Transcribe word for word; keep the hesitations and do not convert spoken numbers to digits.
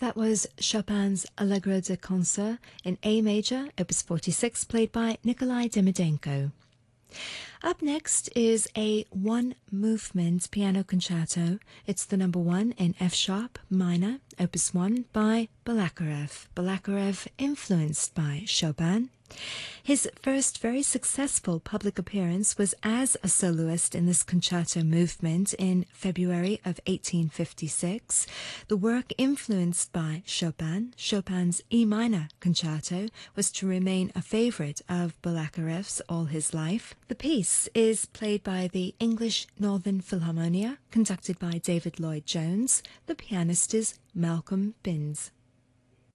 That was Chopin's Allegro de Concert in A major, opus forty-six, played by Nikolai Demidenko. Up next is a one-movement piano concerto. It's the number one in F-sharp minor, opus one, by Balakirev. Balakirev influenced by Chopin. His first very successful public appearance was as a soloist in this concerto movement in February of eighteen fifty-six. The work influenced by Chopin, Chopin's E minor concerto, was to remain a favorite of Balakirev's all his life. The piece is played by the English Northern Philharmonia, conducted by David Lloyd Jones. The pianist is Malcolm Binns.